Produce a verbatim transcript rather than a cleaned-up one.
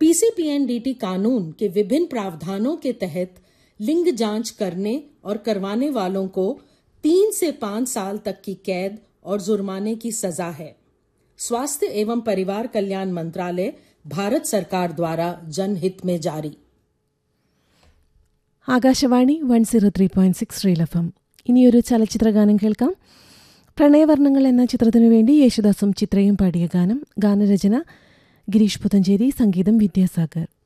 PCPNDT कानून के विभिन्न प्रावधानों के तहत लिंग जांच करने और करवाने वालों को तीन से पांच साल तक की कैद और जुर्माने की सजा है। स्वास्थ्य एवं परिवार कल्याण मंत्रालय, भारत सरकार द्वारा जनहित में जारी। Akashvani one zero three point six ശ്രീലഫം. ഇനിയൊരു ചലച്ചിത്രഗാനം കേൾക്കാം. പ്രണയവർണ്ണങ്ങൾ എന്ന ചിത്രത്തിനു വേണ്ടി യേശുദാസും ചിത്രയും പാടിയ ഗാനം. ഗാനരചന ഗിരീഷ് പുത്തഞ്ചേരി, സംഗീതം വിദ്യാസാഗർ.